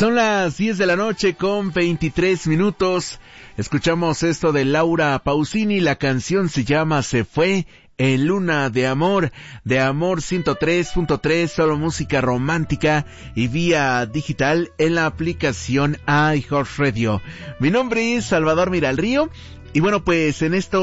Son las 10 de la noche con 23 minutos. Escuchamos esto de Laura Pausini. La canción se llama Se Fue en Luna de Amor 103.3, solo música romántica y vía digital en la aplicación iHeartRadio. Mi nombre es Salvador Miralrío y bueno, pues en esto